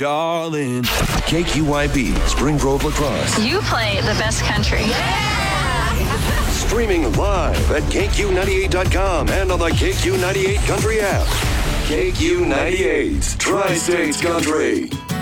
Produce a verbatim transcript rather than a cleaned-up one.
darling. K Q Y B, Spring Grove Lacrosse. You play the best country. Streaming live at K Q ninety-eight dot com and on the K Q ninety-eight Country app. K Q ninety-eight, Tri-States Country.